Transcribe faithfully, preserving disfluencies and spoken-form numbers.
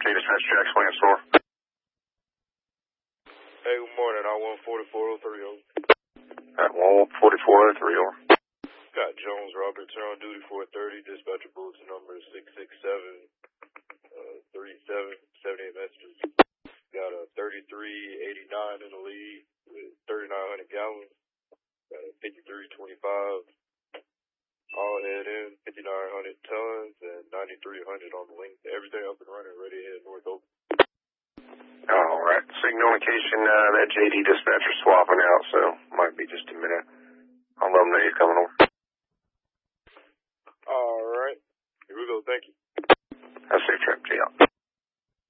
K Dispatch, Jackson Williams Store. Hey, good morning. I one forty-four oh three oh. At one forty-four oh three oh. Got Jones Roberts here on duty four thirty. Dispatcher bulletin number six six seven, uh, three seven, seventy-eight messages. Got a thirty-three eighty-nine in the lead with thirty-nine hundred gallons. Got a fifty-three twenty-five all head in, fifty-nine hundred tons, and ninety-three hundred on the length. Everything up and running, ready to head north open. All right. Signal indication uh, that J D dispatcher swapping out, so might be just a minute. I'll let them know you're coming over. All right. Here we go. Thank you. Have a safe trip. J L.